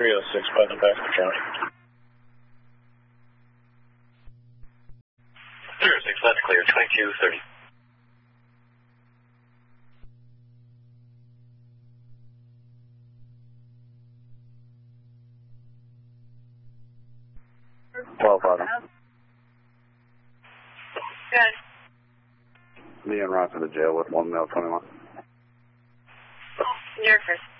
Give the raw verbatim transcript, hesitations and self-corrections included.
three oh six by the Baxter County. three oh six, that's clear. twenty-two thirty. twelve Father. Good. Me and Ron to the jail with one male twenty-one. You're first.